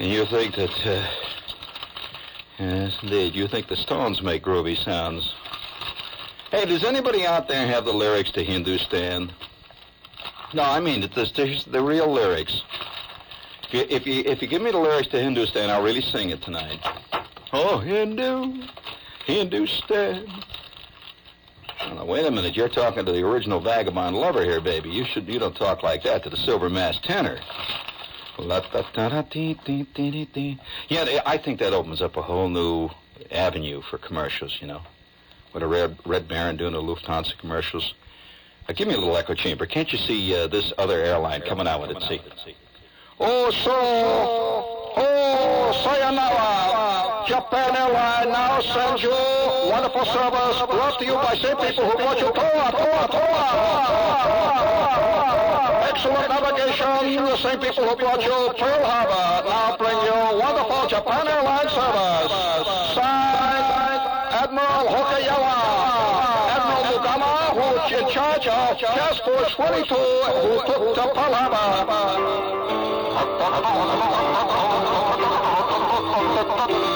You think that, yes, indeed, you think the Stones make groovy sounds. Hey, does anybody out there have the lyrics to Hindustan? No, I mean, the real lyrics. If you give me the lyrics to Hindustan, I'll really sing it tonight. Oh, Hindustan. Oh, now, wait a minute, you're talking to the original vagabond lover here, baby. You don't talk like that to the silver-masked tenor. Yeah, I think that opens up a whole new avenue for commercials, you know. With a Red Baron doing the Lufthansa commercials. Give me a little echo chamber. Can't you see this other airline coming out with it? See? Sayonara. Japan Airline now sends you wonderful service brought to you by same people who brought you Toa. Excellent navigation. The same people who brought you Pearl Harbor now bring you wonderful Japan Airline service. Signed, Admiral Hokayawa. Admiral Mugama, who's in charge of Task Force 22, who took to Pearl Harbor.